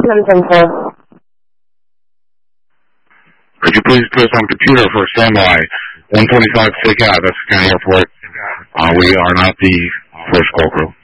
Could you please put us on computer for standby? 125 Stick Ave, that's the county airport. We are not the first call crew.